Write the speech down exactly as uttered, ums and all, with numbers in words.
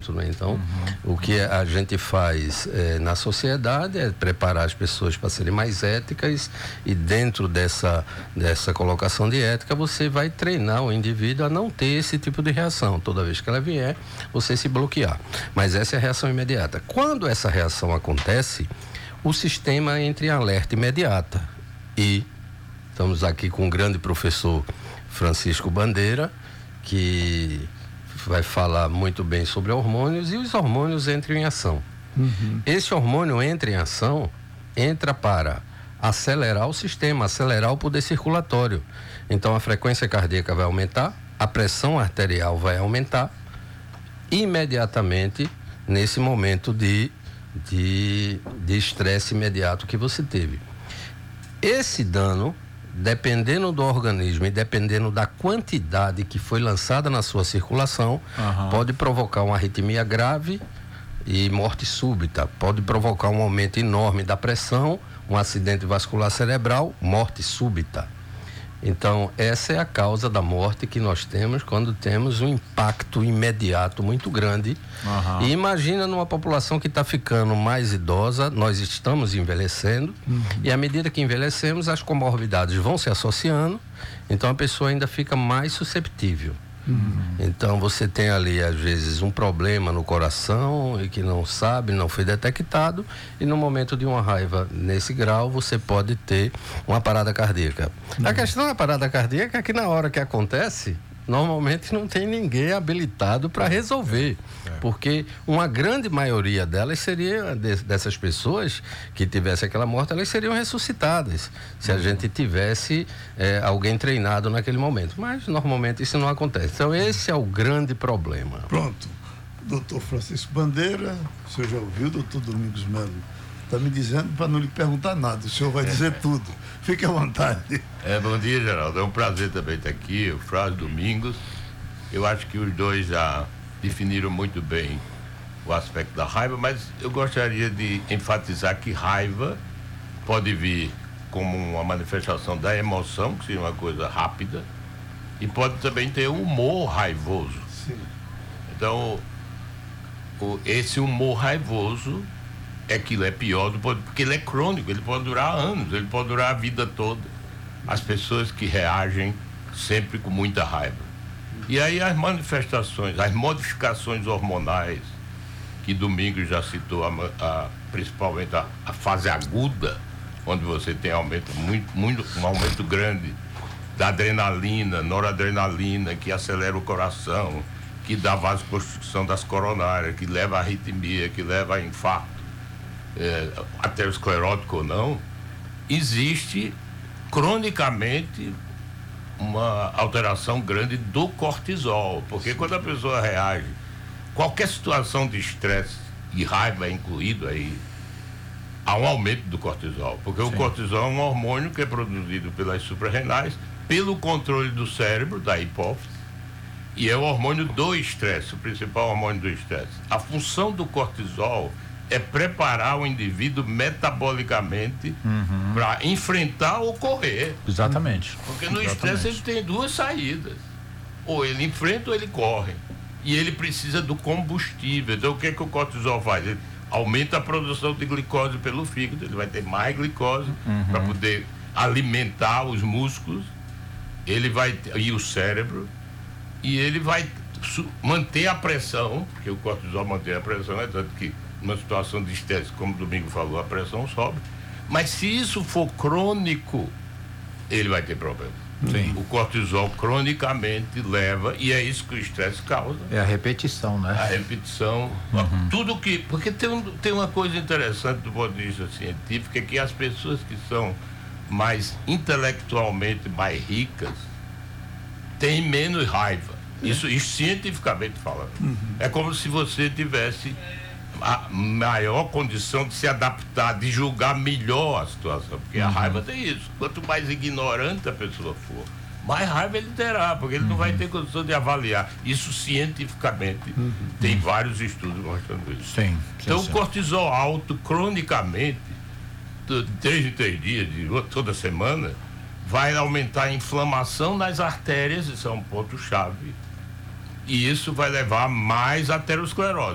tratamento, né? Então, uhum. o que a gente faz é, na sociedade é preparar as pessoas para serem mais éticas, e dentro dessa, dessa colocação de ética, você vai treinar o indivíduo a não ter esse tipo de reação. Toda vez que ela vier, você se bloquear. Mas essa é a reação imediata. Quando essa reação acontece, o sistema entra em alerta imediata. E estamos aqui com o grande professor Francisco Bandeira, que vai falar muito bem sobre hormônios, e os hormônios entram em ação. Uhum. Esse hormônio entra em ação, entra para acelerar o sistema, acelerar o poder circulatório. Então a frequência cardíaca vai aumentar, a pressão arterial vai aumentar, imediatamente nesse momento de de de estresse imediato que você teve. Esse dano, dependendo do organismo e dependendo da quantidade que foi lançada na sua circulação, uhum. pode provocar uma arritmia grave e morte súbita, pode provocar um aumento enorme da pressão, um acidente vascular cerebral, morte súbita. Então, essa é a causa da morte que nós temos quando temos um impacto imediato muito grande. Uhum. E imagina numa população que está ficando mais idosa, nós estamos envelhecendo, uhum. e à medida que envelhecemos, as comorbidades vão se associando, então a pessoa ainda fica mais susceptível. Uhum. Então você tem ali às vezes um problema no coração e que não sabe, não foi detectado, e no momento de uma raiva nesse grau você pode ter uma parada cardíaca. Uhum. A questão da parada cardíaca é que na hora que acontece, normalmente não tem ninguém habilitado para resolver, é. porque uma grande maioria delas seria, de, dessas pessoas que tivesse aquela morte, elas seriam ressuscitadas, se a gente tivesse é, alguém treinado naquele momento, mas normalmente isso não acontece. Então esse é o grande problema. Pronto, doutor Francisco Bandeira, o senhor já ouviu, doutor Domingos Melo está me dizendo para não lhe perguntar nada, o senhor vai dizer tudo. Fique à vontade. É, bom dia, Geraldo. É um prazer também estar aqui, o Frade Domingos. Eu acho que os dois já definiram muito bem o aspecto da raiva, mas eu gostaria de enfatizar que raiva pode vir como uma manifestação da emoção, que seria uma coisa rápida, e pode também ter um humor raivoso. Sim. Então, o, esse humor raivoso aquilo é pior, porque ele é crônico, ele pode durar anos, ele pode durar a vida toda. As pessoas que reagem sempre com muita raiva. E aí as manifestações, as modificações hormonais, que Domingos já citou, a, a, principalmente a, a fase aguda, onde você tem aumento muito, muito, um aumento grande da adrenalina, noradrenalina, que acelera o coração, que dá vasoconstricção das coronárias, que leva a arritmia, que leva a infarto. É, aterosclerótico ou não, existe cronicamente uma alteração grande do cortisol, porque quando a pessoa reage, qualquer situação de estresse e raiva é incluído aí, há um aumento do cortisol, porque Sim. o cortisol é um hormônio que é produzido pelas suprarrenais, pelo controle do cérebro, da hipófise, e é o hormônio do estresse, o principal hormônio do estresse. A função do cortisol é preparar o indivíduo metabolicamente uhum. para enfrentar ou correr. Exatamente. Porque no estresse ele tem duas saídas. Ou ele enfrenta ou ele corre. E ele precisa do combustível. Então o que é que o cortisol faz? Ele aumenta a produção de glicose pelo fígado, ele vai ter mais glicose uhum. para poder alimentar os músculos, ele vai e o cérebro, e ele vai su- manter a pressão, porque o cortisol mantém a pressão, é tanto que numa situação de estresse, como o Domingo falou, a pressão sobe. Mas se isso for crônico, ele vai ter problema. Sim. O cortisol cronicamente leva, e é isso que o estresse causa. É a repetição, né? A repetição. Uhum. Tudo que. Porque tem, um, tem uma coisa interessante do ponto de vista científico, é que as pessoas que são mais intelectualmente mais ricas têm menos raiva. Isso, isso cientificamente falando. Uhum. É como se você tivesse a maior condição de se adaptar, de julgar melhor a situação, porque uhum. a raiva tem isso. Quanto mais ignorante a pessoa for, mais raiva ele terá, porque ele uhum. não vai ter condição de avaliar. Isso cientificamente uhum. tem vários estudos mostrando isso. Sim, então sim, o cortisol alto cronicamente, de três em três dias, de toda semana, vai aumentar a inflamação nas artérias, isso é um ponto chave, e isso vai levar a mais aterosclerose.